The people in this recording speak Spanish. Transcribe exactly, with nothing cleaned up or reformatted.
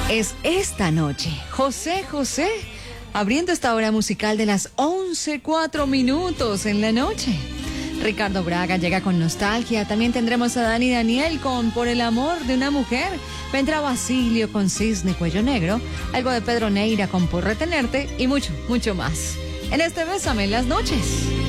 Es esta noche José José abriendo esta hora musical de las once cuatro minutos en la noche. Ricardo Braga llega con Nostalgia. También tendremos a Dani Daniel con Por el amor de una mujer. Vendrá Basilio con Cisne Cuello Negro. Algo de Pedro Neira con Por retenerte y mucho, mucho más. En este Bésame en las noches.